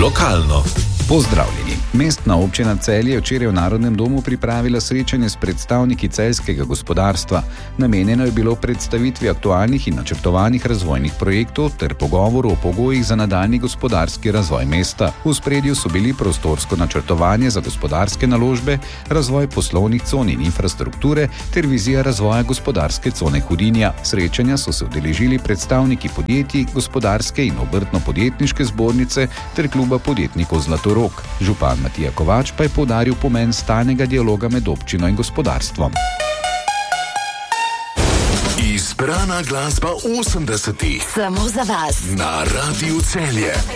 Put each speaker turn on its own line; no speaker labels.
lokalno.
Pozdravljeni. Mestna občina Celje je včeraj v Narodnem domu pripravila srečanje s predstavniki celjskega gospodarstva. Namenjeno je bilo predstavitvi aktualnih in načrtovanih razvojnih projektov ter pogovoru o pogojih za nadaljnji gospodarski razvoj mesta. V ospredju so bili prostorsko načrtovanje za gospodarske naložbe, razvoj poslovnih con in infrastrukture ter vizija razvoja gospodarske cone Hudinja. Srečanja so se udeležili predstavniki podjetij, gospodarske in obrtno-podjetniške zbornice ter kluba podjetnikov Zlatorog. Župan Matija Kovač pa je poudaril pomen stalnega dialoga med občino in gospodarstvom.
Izbrana glasba 80-ih.
Samo za vas.
Na Radiu Celje.